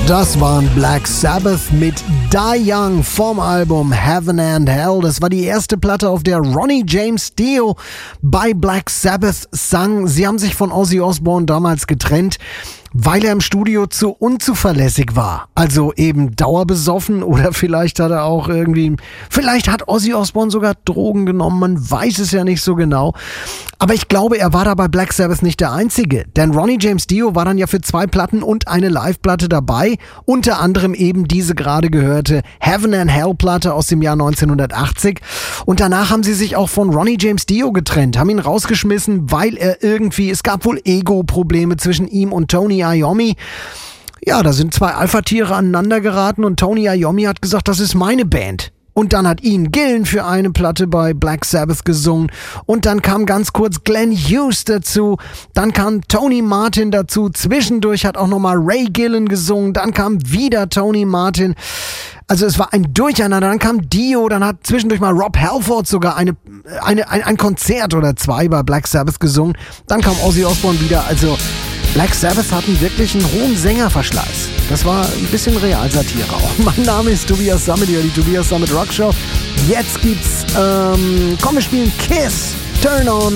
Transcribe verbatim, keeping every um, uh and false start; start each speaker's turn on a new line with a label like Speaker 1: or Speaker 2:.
Speaker 1: Das waren Black Sabbath mit Die Young vom Album Heaven and Hell. Das war die erste Platte, auf der Ronnie James Dio bei Black Sabbath sang. Sie haben sich von Ozzy Osbourne damals getrennt, weil er im Studio zu unzuverlässig war. Also eben dauerbesoffen oder vielleicht hat er auch irgendwie, vielleicht hat Ozzy Osbourne sogar Drogen genommen, man weiß es ja nicht so genau. Aber ich glaube, er war da bei Black Sabbath nicht der Einzige, denn Ronnie James Dio war dann ja für zwei Platten und eine Live-Platte dabei, unter anderem eben diese gerade gehörte Heaven and Hell Platte aus dem Jahr neunzehnhundertachtzig. Und danach haben sie sich auch von Ronnie James Dio getrennt, haben ihn rausgeschmissen, weil er irgendwie, es gab wohl Ego-Probleme zwischen ihm und Tony Iommi. Ja, da sind zwei Alpha-Tiere aneinander geraten und Tony Iommi hat gesagt, das ist meine Band. Und dann hat Ian Gillan für eine Platte bei Black Sabbath gesungen. Und dann kam ganz kurz Glenn Hughes dazu. Dann kam Tony Martin dazu. Zwischendurch hat auch nochmal Ray Gillan gesungen. Dann kam wieder Tony Martin. Also es war ein Durcheinander. Dann kam Dio. Dann hat zwischendurch mal Rob Halford sogar eine, eine, ein, ein Konzert oder zwei bei Black Sabbath gesungen. Dann kam Ozzy Osbourne wieder. Also Black Sabbath hatten wirklich einen hohen Sängerverschleiß. Das war ein bisschen Realsatire auch. Mein Name ist Tobias Sammet, hier die Tobias Sammet Rock Show. Jetzt gibt's, ähm, komm, wir spielen Kiss, Turn On.